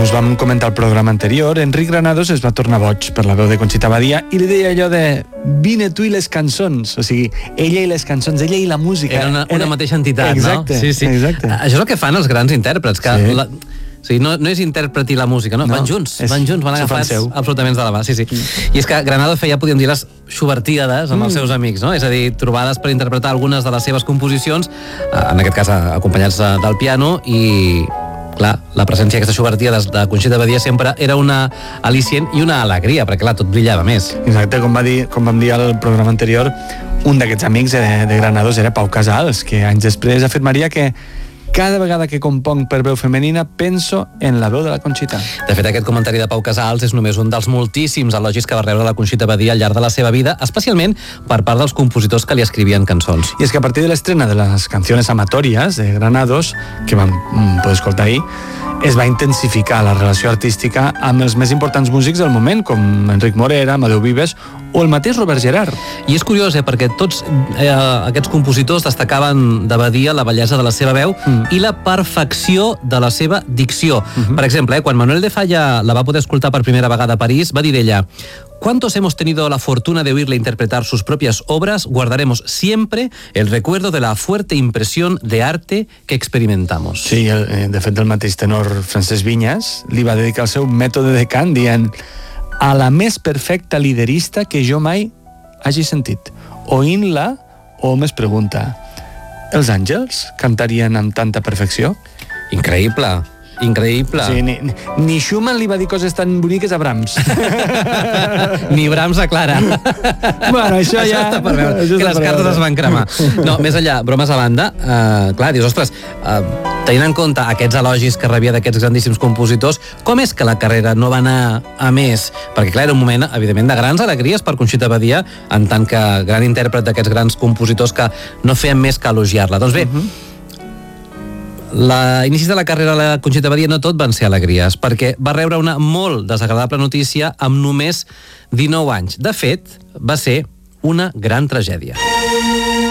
us vam comentar al programa anterior, Enric Granados es va tornar boig per la veu de Conxita Badia i li deia allò de vine tu i les cançons, o sigui, ella i les cançons, ella i la música. Era una mateixa entitat, exacte, no? Sí. Exacte. Això és el que fan els grans intèrprets, que sí. O sigui, no és intèrpret i la música, no? Van junts, van agafats absolutament de la mà. Sí. I és que Granados feia, podríem dir, les xubertíades amb els seus amics, no? És a dir, trobades per interpretar algunes de les seves composicions, en aquest cas acompanyats del piano, i clar, la presència d'aquesta xubertia de Conxita Badia sempre era una al·licient i una alegria, perquè clar, tot brillava més. Exacte, com vam dir al programa anterior, un d'aquests amics de Granados era Pau Casals, que anys després afirmaria que cada vegada que componc per veu femenina penso en la veu de la Conxita. De fet, aquest comentari de Pau Casals és només un dels moltíssims elogis que va rebre la Conxita Badia al llarg de la seva vida, especialment per part dels compositors que li escrivien cançons. I és que a partir de l'estrena de les canciones amatorias de Granados, que vam poder escoltar ahir, es va intensificar la relació artística amb els més importants músics del moment, com Enric Morera, Amadeu Vives o el mateix Robert Gerard. I és curiós, perquè tots aquests compositors destacaven de Badia la bellesa de la seva veu i la perfecció de la seva dicció. Per exemple, quan Manuel de Falla la va poder escoltar per primera vegada a París, va dir d'ella: ¿cuántos hemos tenido la fortuna de oírle interpretar sus propias obras? Guardaremos siempre el recuerdo de la fuerte impresión de arte que experimentamos. Sí, de fet, el mateix tenor Francesc Vinyes li va dedicar el seu mètode de cant dient: a la més perfecta liderista que jo mai hagi sentit. Oint-la, hom es pregunta: els àngels cantarien amb tanta perfecció? Increïble. Sí, ni Schumann li va dir coses tan boniques a Brahms. Ni Brahms a Clara. Bueno, això ja està per veure, que les cartes es van cremar. No, més enllà, bromes a banda, clar, dius, ostres, tenint en compte aquests elogis que rebia d'aquests grandíssims compositors, com és que la carrera no va anar a més? Perquè, clar, era un moment, evidentment, de grans alegries per Conxita Badia, en tant que gran intèrpret d'aquests grans compositors que no feien més que elogiar-la. Doncs bé, l'inici de la carrera de la Conxita Badia no tot van ser alegries, perquè va rebre una molt desagradable notícia amb només 19 anys. De fet, va ser una gran tragèdia.